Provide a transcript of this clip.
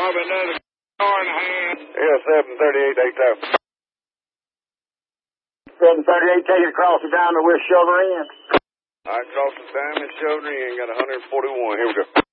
Robin, there's a car in hand. Yeah, 738, 8 time. 738, take it across the dime with shoulder in. I crossed the dime and shoulder in, got 141. Here we go.